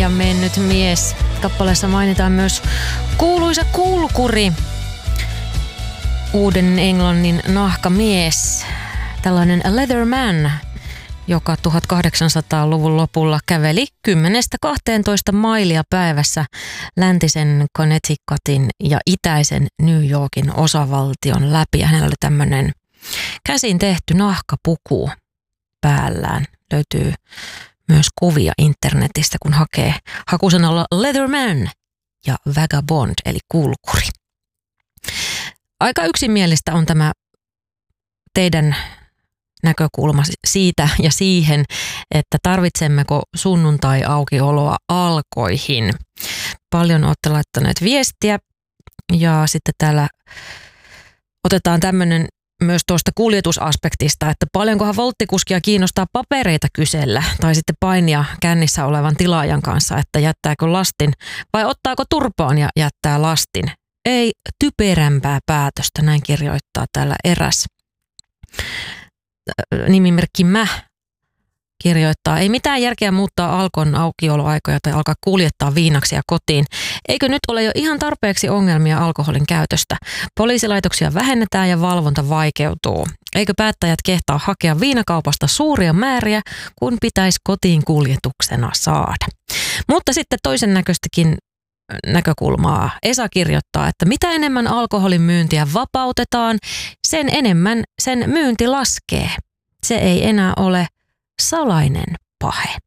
ja mennyt mies. Kappaleessa mainitaan myös kuuluisa kulkuri, Uuden Englannin nahkamies, tällainen Leatherman, joka 1800-luvun lopulla käveli 10-12 mailia päivässä läntisen Connecticutin ja itäisen New Yorkin osavaltion läpi. Ja hänellä oli tämmöinen käsin tehty nahkapuku päällään. Löytyy myös kuvia internetistä, kun hakee hakusanalla Leatherman ja Vagabond, eli kulkuri. Aika yksimielistä on tämä teidän näkökulma siitä ja siihen, että tarvitsemmeko sunnuntai-aukioloa Alkoihin. Paljon olette laittaneet viestiä ja sitten täällä otetaan tämmöinen myös tuosta kuljetusaspektista, että paljonkohan volttikuskia kiinnostaa papereita kysellä tai sitten painia kännissä olevan tilaajan kanssa, että jättääkö lastin vai ottaako turpaan ja jättää lastin. Ei typerämpää päätöstä, näin kirjoittaa täällä eräs nimimerkki kirjoittaa, ei mitään järkeä muuttaa Alkon aukioloaikoja tai alkaa kuljettaa viinaksia kotiin. Eikö nyt ole jo ihan tarpeeksi ongelmia alkoholin käytöstä? Poliisilaitoksia vähennetään ja valvonta vaikeutuu. Eikö päättäjät kehtaa hakea viinakaupasta suuria määriä, kun pitäisi kotiin kuljetuksena saada? Mutta sitten toisen näköistäkin näkökulmaa. Esa kirjoittaa, että mitä enemmän alkoholin myyntiä vapautetaan, sen enemmän sen myynti laskee. Se ei enää ole salainen pahe.